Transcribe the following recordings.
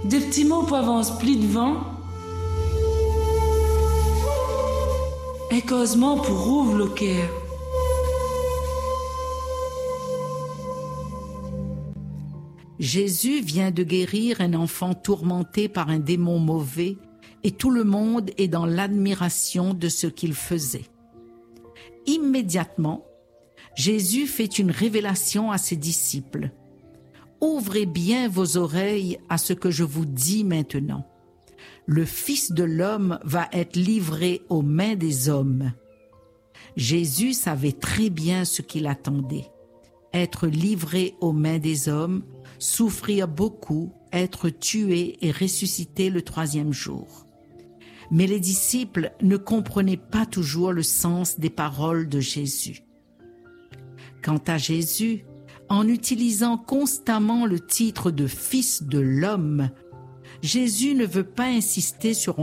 Des petits mots pour avance pli devant. Et causement pour ouvre le cœur. Jésus vient de guérir un enfant tourmenté par un démon mauvais et tout le monde est dans l'admiration de ce qu'il faisait. Immédiatement, Jésus fait une révélation à ses disciples. « Ouvrez bien vos oreilles à ce que je vous dis maintenant. Le Fils de l'homme va être livré aux mains des hommes. » Jésus savait très bien ce qu'il attendait. Être livré aux mains des hommes, souffrir beaucoup, être tué et ressuscité le troisième jour. Mais les disciples ne comprenaient pas toujours le sens des paroles de Jésus. Quant à Jésus, en utilisant constamment le titre de Fils de l'homme, Jésus ne veut pas insister sur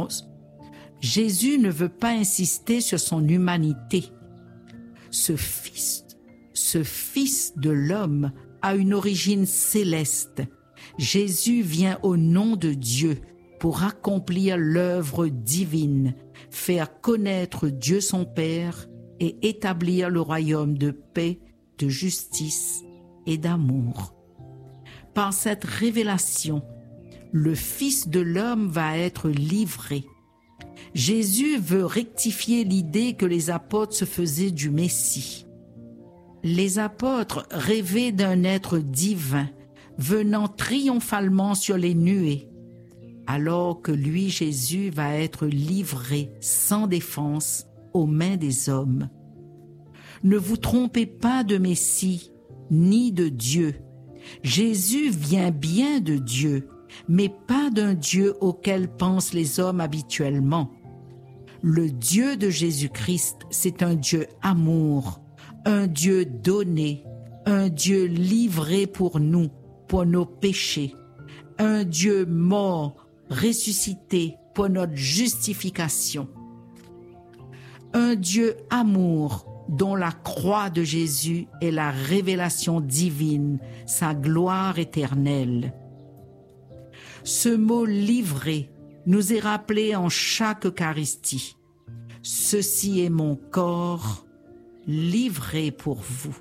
son humanité. Ce Fils de l'homme a une origine céleste. Jésus vient au nom de Dieu pour accomplir l'œuvre divine, faire connaître Dieu son Père et établir le royaume de paix, de justice et d'amour. Par cette révélation, le Fils de l'homme va être livré. Jésus veut rectifier l'idée que les apôtres se faisaient du Messie. Les apôtres rêvaient d'un être divin, venant triomphalement sur les nuées, alors que lui, Jésus, va être livré sans défense aux mains des hommes. Ne vous trompez pas de Messie, ni de Dieu. Jésus vient bien de Dieu, mais pas d'un Dieu auquel pensent les hommes habituellement. Le Dieu de Jésus-Christ, c'est un Dieu amour, un Dieu donné, un Dieu livré pour nous, pour nos péchés, un Dieu mort, ressuscité pour notre justification, un Dieu amour dont la croix de Jésus est la révélation divine, sa gloire éternelle. Ce mot « livré » nous est rappelé en chaque Eucharistie. Ceci est mon corps livré pour vous.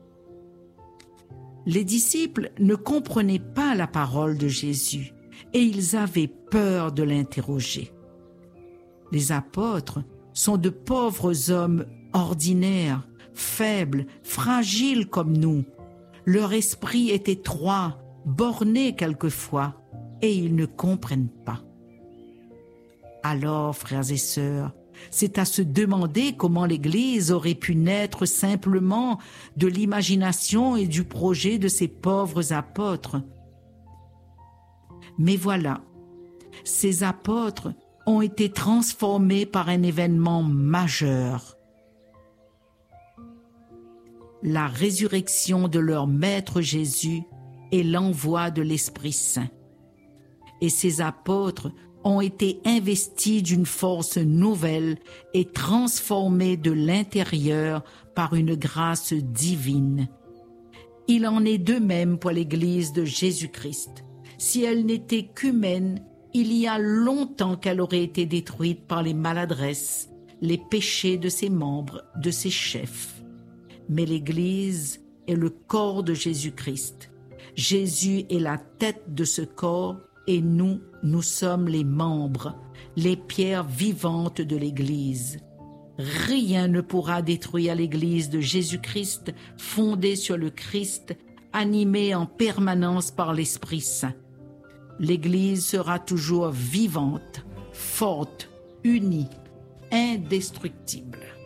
Les disciples ne comprenaient pas la parole de Jésus et ils avaient peur de l'interroger. Les apôtres sont de pauvres hommes ordinaires, faibles, fragiles comme nous. Leur esprit est étroit, borné quelquefois, et ils ne comprennent pas. Alors, frères et sœurs, c'est à se demander comment l'Église aurait pu naître simplement de l'imagination et du projet de ces pauvres apôtres. Mais voilà, ces apôtres ont été transformés par un événement majeur. La résurrection de leur Maître Jésus et l'envoi de l'Esprit Saint. Et ces apôtres ont été investis d'une force nouvelle et transformés de l'intérieur par une grâce divine. Il en est de même pour l'Église de Jésus-Christ. Si elle n'était qu'humaine, il y a longtemps qu'elle aurait été détruite par les maladresses, les péchés de ses membres, de ses chefs. Mais l'Église est le corps de Jésus-Christ. Jésus est la tête de ce corps et nous sommes les membres, les pierres vivantes de l'Église. Rien ne pourra détruire l'Église de Jésus-Christ, fondée sur le Christ, animée en permanence par l'Esprit Saint. L'Église sera toujours vivante, forte, unie, indestructible.